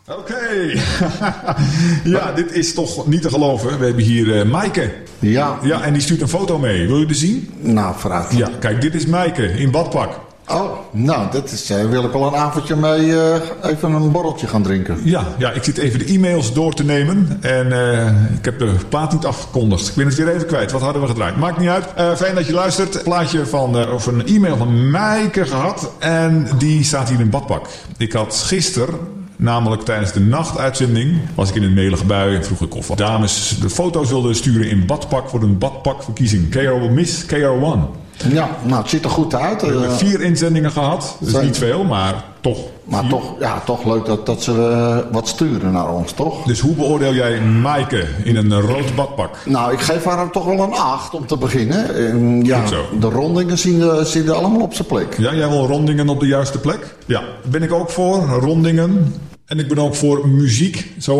Oké. Ja, dit is toch niet te geloven. We hebben hier Maaike. Ja. Ja, en die stuurt een foto mee. Wil je die zien? Nou, vooruit. Ja, kijk, dit is Maaike in badpak. Oh, nou, dat is, wil ik wel een avondje mee even een borreltje gaan drinken. Ja, ik zit even de e-mails door te nemen. En ik heb de plaat niet afgekondigd. Ik ben het weer even kwijt. Wat hadden we gedraaid? Maakt niet uit. Fijn dat je luistert. Een plaatje of een e-mail van Maaike gehad. En die staat hier in badpak. Ik had gisteren, namelijk tijdens de nachtuitzending, was ik in een melige bui en vroeg ik of dames de foto's wilden sturen in badpak voor een badpakverkiezing. Miss KR1. Ja, nou, het ziet er goed uit. We hebben 4 inzendingen gehad. Dus niet veel, maar toch. Maar toch leuk dat ze wat sturen naar ons, toch? Dus hoe beoordeel jij Maaike in een rood badpak? Nou, ik geef haar toch wel een 8 om te beginnen. Ja, goed zo. De rondingen zien allemaal op zijn plek. Ja, jij wil rondingen op de juiste plek? Ja, ben ik ook voor. Rondingen. En ik ben ook voor muziek. Zo